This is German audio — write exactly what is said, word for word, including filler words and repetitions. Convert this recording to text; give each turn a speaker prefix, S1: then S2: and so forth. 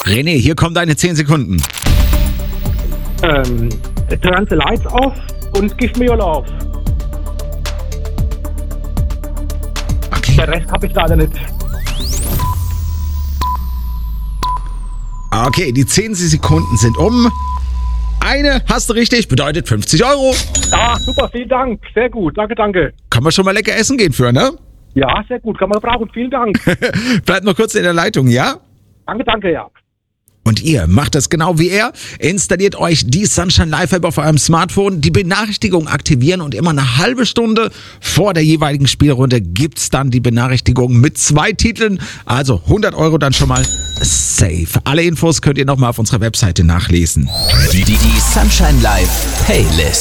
S1: René, hier kommen deine zehn Sekunden.
S2: Ähm, turn the lights off und give me your love.
S1: Okay.
S2: Der Rest habe ich leider nicht.
S1: Okay, die zehn Sekunden sind um. Eine hast du richtig, bedeutet fünfzig Euro.
S2: Ah, super, vielen Dank. Sehr gut, danke, danke.
S1: Kann man schon mal lecker essen gehen für, ne?
S2: Ja, sehr gut, kann man brauchen. Vielen Dank.
S1: Bleibt noch kurz in der Leitung, ja?
S2: Danke, danke, ja.
S1: Und ihr macht das genau wie er. Installiert euch die Sunshine Live App auf eurem Smartphone, die Benachrichtigung aktivieren und immer eine halbe Stunde vor der jeweiligen Spielrunde gibt's dann die Benachrichtigung mit zwei Titeln. Also hundert Euro dann schon mal safe. Alle Infos könnt ihr nochmal auf unserer Webseite nachlesen.
S3: Die, die, die Sunshine Live Playlist.